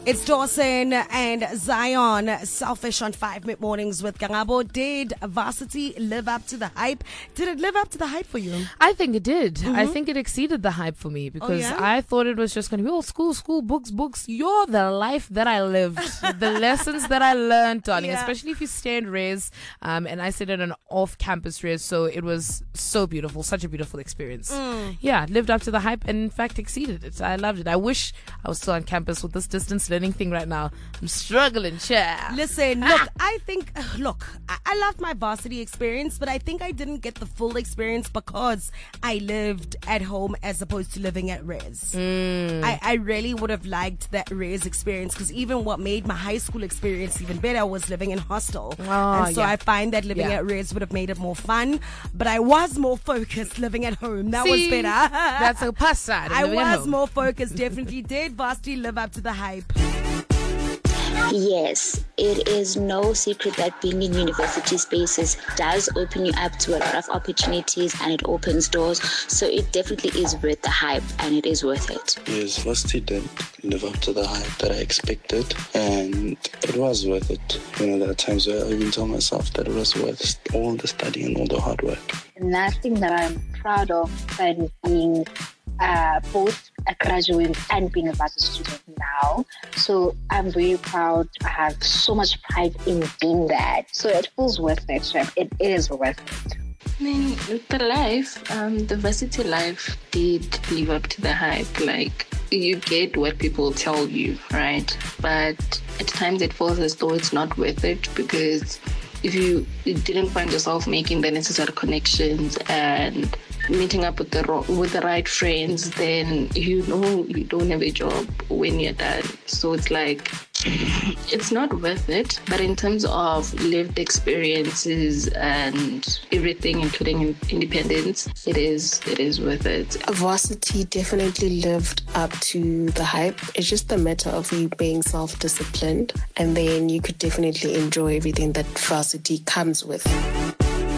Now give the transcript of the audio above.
It's Dawson and Zion, Selfish on 5 Mid Mornings with Kangabo. Did Varsity live up to the hype? Did it live up to the hype for you? I think it did. I think it exceeded the hype for me because I thought it was just going to be, oh, school, books. You're the life that I lived. The lessons that I learned, darling, especially if you stay in Res. And I stayed at an off-campus Res, so it was so beautiful, such a beautiful experience. Yeah, lived up to the hype and in fact exceeded it. I loved it. I wish I was still on campus with this distance learning thing right now. I'm struggling, chair. Listen, look, I think, I loved my varsity experience, but I think I didn't get the full experience because I lived at home as opposed to living at Res. I really would have liked that Res experience because even what made my high school experience even better was living in hostel. And so I find that living at Res would have made it more fun, but I was more focused living at home. That was better. That's a plus side. I was more focused, definitely. Did varsity live up to the hype? Yes, it is no secret that being in university spaces does open you up to a lot of opportunities and it opens doors. So it definitely is worth the hype and it is worth it. Yes, varsity did live up to the hype that I expected and it was worth it. You know, there are times where I even tell myself that it was worth all the study and all the hard work. Nothing that I'm proud of than being both a graduate and being a varsity student now. So I'm very proud. I have so much pride in being that. So it feels worth it. So it is worth it. I mean, the varsity life did live up to the hype. Like, you get what people tell you, right? But at times it feels as though it's not worth it because if you didn't find yourself making the necessary connections and meeting up with the right friends, then you know you don't have a job when you're done. So it's like, it's not worth it. But in terms of lived experiences and everything, including independence, it is worth it. Varsity definitely lived up to the hype. It's just a matter of you being self-disciplined, and then you could definitely enjoy everything that varsity comes with.